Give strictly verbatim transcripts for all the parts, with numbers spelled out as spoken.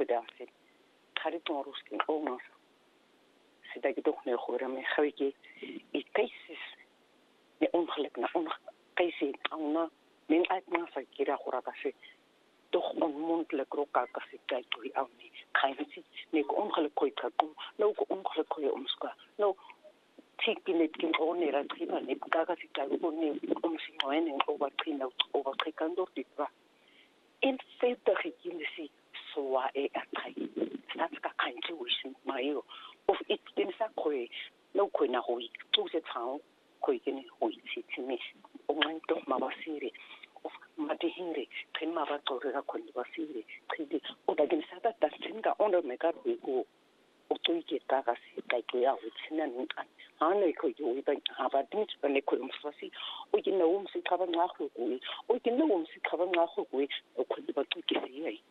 kudaamsin qarit noruskin ongas sida gedoog ne khura me khawiki ikaisis ne ongeluk na on kaisi auna min uitna sa kira khura kasi toch onmondelijk roka kasi kyk hoe ou nie kainsi ne ko ongeluk koi ka kom nou ko ongeluk koi omska nou tikkinet kin onera triba ne kaga si kyk ko ne omsi noen over trina over trikandor ditwa in feite gekilisi soa e atrai stats ka kainsi wishin mayo of it bin sa koi no koi na hoi tu se tao koi kin hoi si timi o man to mabasiri of madihire kin maba torera koi basiri kidi o da gin sa ta tinga on me ka ko o to ike ka ka si kai ko ya utsina ni ana ko yo ita haba dit ne ko umswasi o kin no umsi ka ba nga go ko o kin no umsi ka ba nga go ko o ko ba tu ke si ai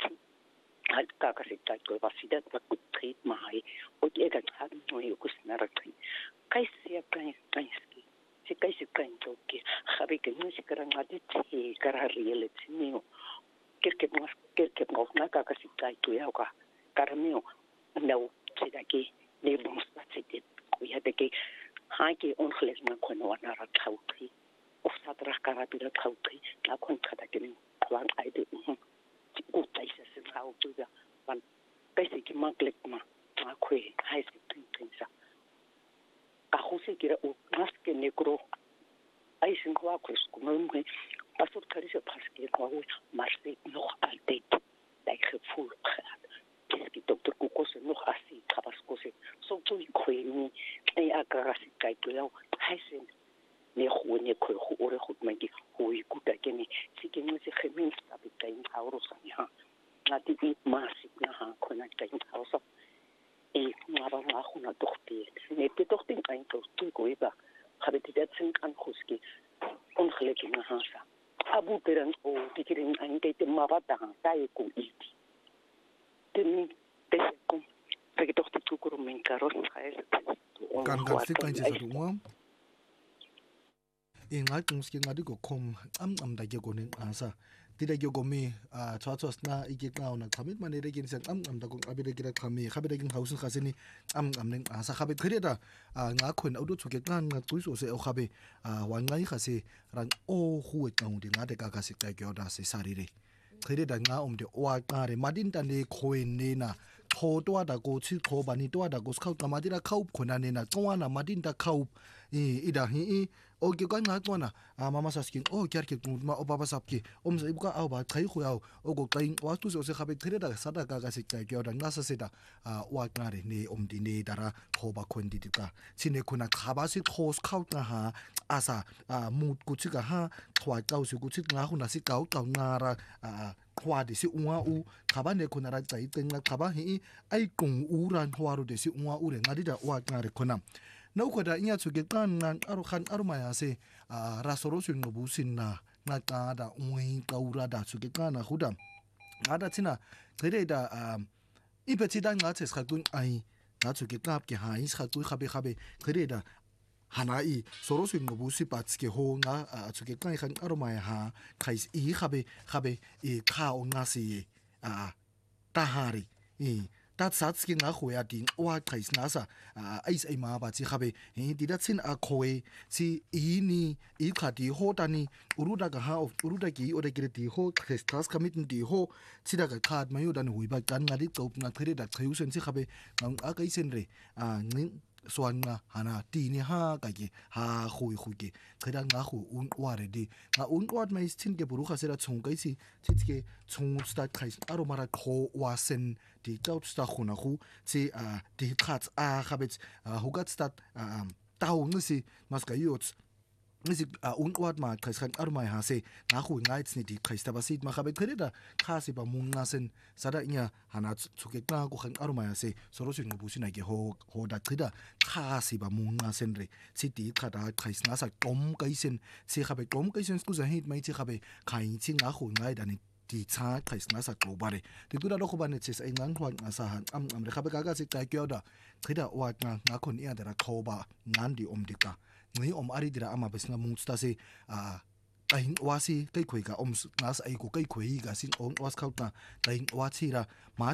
al ka ka si kai ko ba si da ba ku treat mai o ke ga ta no yo ku sna ra tri kai si a kai kai ski si kai si kai to ke khabe ke ni si ka ra ngadi ti ka ra riele ti ni kirke mo kirke mo na ka ka si kai to ya ka karmio no si da ke ne bom sta ti ku ya de ke ha ke ongeles na ko no na ra thauti of sa tra ka ra pila thauti la kon thata ke ni kwang ai de ku tai se se ra o tu ya ban basic maglek ma ma kwe hai se tin tin sa ka ho se ke o maske negro ai sin kwa ko sku mo mo pastor kari se paske ko marse no alte dai ke full que doctor Cuco se no así tabasco se so to kwe ni ai aga si kai to ya hai se ne ho ne ko ho ore ho mangi ho ikuta ke ni si ke ni se gemin sta be kai hauro sa ni ha na ti bi masi na ha ko na kai hausa e ma ba ma ho na dochte ne te dochte kai to tu ko iba habe ti dat sin kan khoski on khleki na ha sa abu peran o tikirin an kai te ma ba ta ha sai ko iti ten tesekon porque toch te tukuru men karos khaes kan kan sikanje sa duwa ingaqi mski ngadi go khom am am da ke go nen asa tida ke go me a tswatswas na ikiqa ona qhamit manere ke nse am am da go qabile ke ra qhami khabe ke hausin khasini am am nen asa khabe khireda nga khona udo tsuke qan nga tsuiso se o khabe wa ngai khase ran o huwe qaundi ngade ka ka sikqa ke oda se sarire khireda nga umde wa qare madinta ne khoene na kho to da go chi kho bani to da go skau tamadira khaup khona ne na tswana madinta khaup i ida hi o ke ka nga tswana mama saskin o kyar ke ma o baba sapki om sa ibuka au ba khai khu yao o go qain wa tu se o se khabe khireda sada ka ka sikqa ke oda nga sa seda wa qare ne umdi ne dara kho ba khondi tika chine khona khaba si kho skau na ha asa mut ku chi ka ha khwa tau se ku chi nga khu na si kau kau ngara khwa de si unwa u khaba ne khona ra tsai tenga khaba hi ai kung u ran khwa ro de si unwa u re ngadi da wa qare khona na u khoda inya tsuke kan nan aru khan aru ma ya se ra soro sin no bu sin na na ta da ui qaura da tsuke kana khuda ngada tsina gere da ipeti da nga tses khatun ai na tsuke kap ke ha is khatu khabe khabe gere da hanai soro sin no bu si pats ke ho nga tsuke kan khan aru ma ha khais i khabe khabe e kha o nga si a ta hari e ta sats ki nga khoya ding wa khais na sa ai ai ma ba chi khabe he di da sin a khoe si i ni i khati ho ta ni uruda ga ha uruda ki o da ki di ho khres tas kamit di ho chi da ga khat ma yu da ni hui ba kan nga di chop na khre da chayu sen si khabe ang a kai sen re a ni swan nga hana ti ni ha ka ki ha khui khui ki khira nga khu un wa re di nga un wat mai sin ke buru kha sera chung kai si chi ke chung sta khais aro mara kho wa sen di taut sta khuna khu chi a di khat a khabet hu gat sta tau ngisi mas ka yot ngisi un wat ma khais khan aro mai ha se nga khu ngai ni di khais ta basit ma khabet khireda khasi ba mung nga sen sada nya hana chuke ta ko khan aro mai se soro sin bu sin ge ho ho da khida khasi ba mung nga sen re si ti khada khais na sa tom kai sen si khabe tom kai sen sku za hit mai chi khabe khai chi nga khu ngai da ni ti cha khais na sa global ti tu da lo khoba ne ches ai ngang khwan asa han am am re khabe ka ka si ta kyo da khida wa nga nga khon ia da khoba ngan di om dika ngi om ari dira ama besnga mungsta se a kain wasi kai khoi ka om nas ai ko kai khoi ga sin om was khauta kain wa chi ra ma